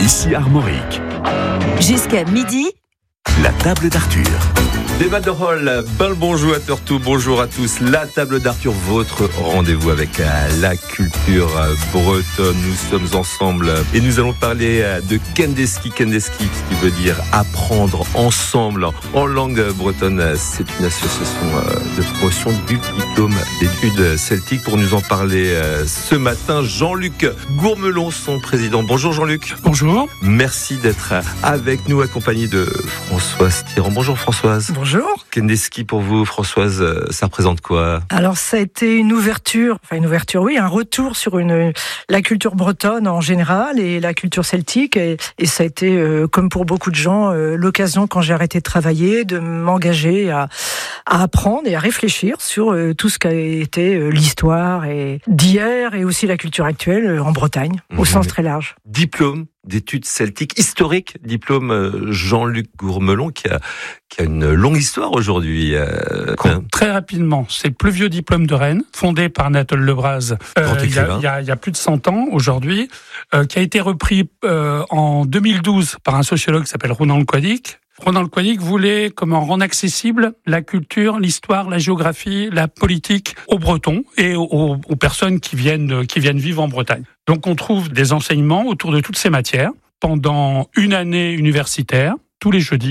Lucie Armorique. Jusqu'à midi, La table d'Arthur. Débat de rôle, bonjour à Tortou, bonjour à tous. La table d'Arthur, votre rendez-vous avec la culture bretonne. Nous sommes ensemble et nous allons parler de Kendeski. Kendeski, qui veut dire apprendre ensemble en langue bretonne. C'est une association de promotion du diplôme d'études celtiques. Pour nous en parler ce matin, Jean-Luc Gourmelon, son président. Bonjour Jean-Luc. Bonjour. Merci d'être avec nous, accompagné de Françoise Tirant. Bonjour Françoise. Bonjour. Kendeski pour vous, Françoise, ça représente quoi? Alors ça a été une ouverture, oui, un retour sur la culture bretonne en général et la culture celtique et ça a été, comme pour beaucoup de gens, l'occasion quand j'ai arrêté de travailler de m'engager à apprendre et à réfléchir sur tout ce qu'a été l'histoire d'hier et aussi la culture actuelle en Bretagne, au sens très large. Diplôme d'études celtiques historiques, diplôme Jean-Luc Gourmelon qui a une longue histoire aujourd'hui. Très rapidement, c'est le plus vieux diplôme de Rennes, fondé par Anatole Lebras il y a plus de 100 ans aujourd'hui, qui a été repris en 2012 par un sociologue qui s'appelle Ronan Le Quadic. Ronan Le Quadic voulait rendre accessible la culture, l'histoire, la géographie, la politique aux Bretons et aux personnes qui viennent vivre en Bretagne. Donc on trouve des enseignements autour de toutes ces matières pendant une année universitaire, tous les jeudis.